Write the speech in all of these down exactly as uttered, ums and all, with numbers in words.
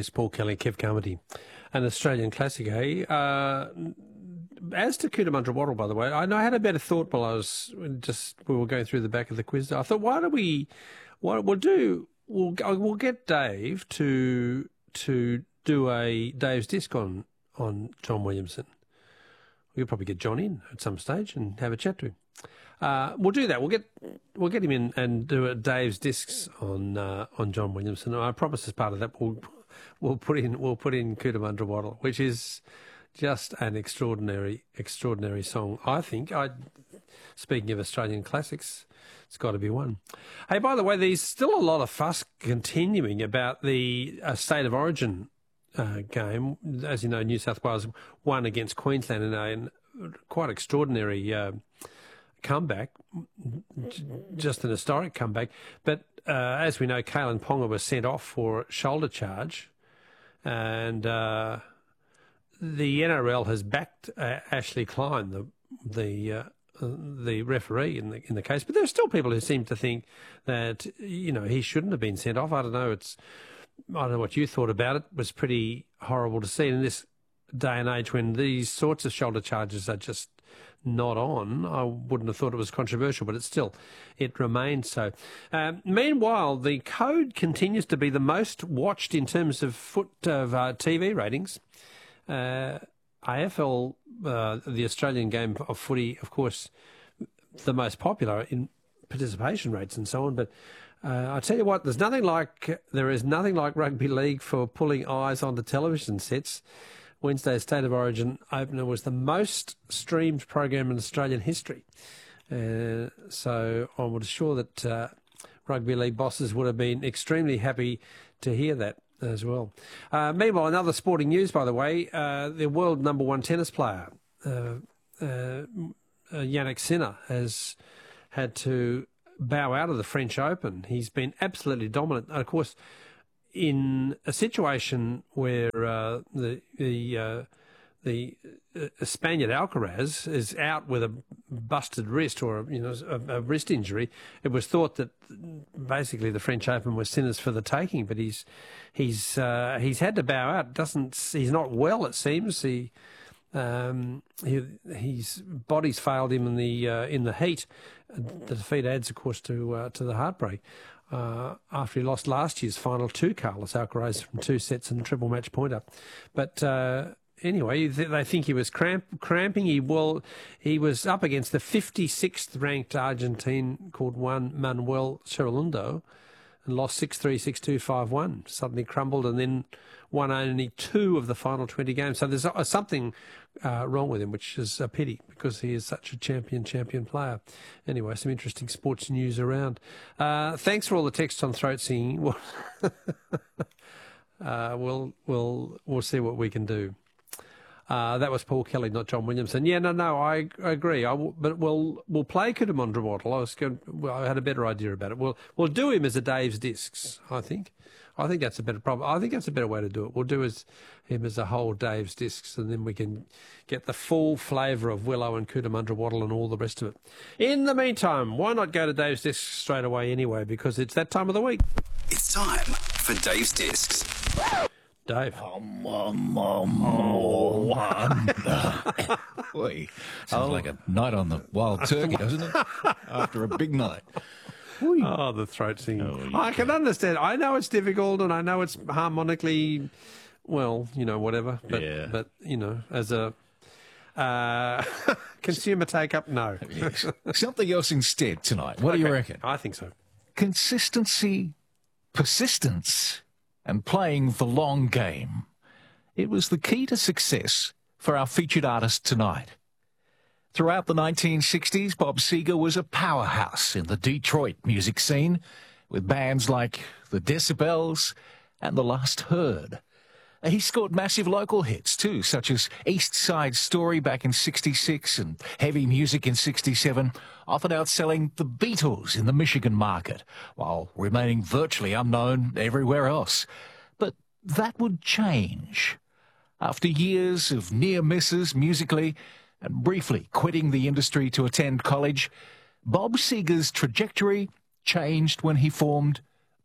was Paul Kelly, Kev Carmody, an Australian classic, eh? Uh, as to Cootamundra Wattle, by the way, I know I had a better thought while I was just we were going through the back of the quiz. I thought, why do we? What we'll do? We'll we'll get Dave to to do a Dave's disc on on John Williamson. We'll probably get John in at some stage and have a chat to him. Uh, we'll do that. We'll get we'll get him in and do a Dave's discs on uh, on John Williamson. I promise as part of that we'll we'll put in we'll put in Cootamundra Wattle, which is just an extraordinary extraordinary song. I think. I speaking of Australian classics, it's got to be one. Hey, by the way, there's still a lot of fuss continuing about the uh, State of Origin uh, game. As you know, New South Wales won against Queensland in a quite extraordinary Uh, comeback, just an historic comeback. But uh, as we know, Kalen Ponga was sent off for shoulder charge, and uh, the N R L has backed uh, Ashley Klein, the the uh, the referee in the in the case. But there are still people who seem to think that you know he shouldn't have been sent off. I don't know. It's I don't know what you thought about it. It was pretty horrible to see in this day and age when these sorts of shoulder charges are just not on. I wouldn't have thought it was controversial, but it's still, it remains so. Um, meanwhile, the Code continues to be the most watched in terms of foot of uh, T V ratings. Uh, A F L, uh, the Australian game of footy, of course, the most popular in participation rates and so on. But uh, I tell you what, there's nothing like there is nothing like rugby league for pulling eyes onto television sets. Wednesday's State of Origin opener was the most streamed program in Australian history. Uh, so I would assure that uh, rugby league bosses would have been extremely happy to hear that as well. Uh, meanwhile, another sporting news, by the way, uh, the world number one tennis player, uh, uh, Yannick Sinner, has had to bow out of the French Open. He's been absolutely dominant. And of course, in a situation where uh, the the uh, the uh, Spaniard Alcaraz is out with a busted wrist or you know a, a wrist injury, it was thought that basically the French Open was Sinner's for the taking. But he's he's uh, he's had to bow out. Doesn't he's not well? It seems he. Um, he, his body's failed him in the uh, in the heat. The defeat adds, of course, to uh, to the heartbreak. Uh, after he lost last year's final to Carlos Alcaraz from two sets and a triple match pointer. But uh, anyway, they think he was cramp, cramping. He well, he was up against the fifty-sixth ranked Argentine called Juan Manuel Cerrundo and lost six three, six two, five one. Suddenly crumbled and then won only two of the final twenty games. So there's uh, something uh, wrong with him, which is a pity because he is such a champion, champion player. Anyway, some interesting sports news around. Uh, thanks for all the texts on throat singing. uh, we'll we'll we'll see what we can do. Uh, that was Paul Kelly, not John Williamson. Yeah, no, no, I, I agree. I w- but we'll we'll play Cootamundra Wattle. I was going, well, I had a better idea about it. We'll we'll do him as a Dave's Discs. I think. I think that's a better problem. I think that's a better way to do it. We'll do as him as a whole Dave's Discs, and then we can get the full flavour of Willow and Cootamundra Wattle and all the rest of it. In the meantime, why not go to Dave's Discs straight away anyway? Because it's that time of the week. It's time for Dave's Discs. Dave. Um, um, um, oh, um, Boy, sounds Oh. like a night on the wild turkey, doesn't it? After a big night. Oh, the throat singing. Oh, you I can understand. I know it's difficult and I know it's harmonically, well, you know, whatever. But, Yeah. but you know, as a uh, consumer take-up, no. Yes. Something else instead tonight. What do you Okay, reckon? I think so. Consistency, persistence, and playing the long game. It was the key to success for our featured artist tonight. Throughout the nineteen sixties, Bob Seger was a powerhouse in the Detroit music scene, with bands like the Decibels and The Last Herd. He scored massive local hits too, such as East Side Story back in sixty-six and Heavy Music in sixty-seven, often outselling the Beatles in the Michigan market, while remaining virtually unknown everywhere else. But that would change. After years of near misses musically, and briefly quitting the industry to attend college, Bob Seger's trajectory changed when he formed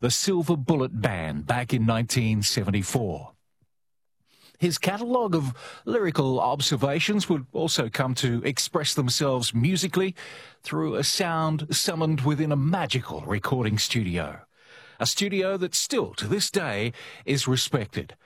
the Silver Bullet Band back in nineteen seventy-four. His catalogue of lyrical observations would also come to express themselves musically through a sound summoned within a magical recording studio. A studio that still, to this day, is respected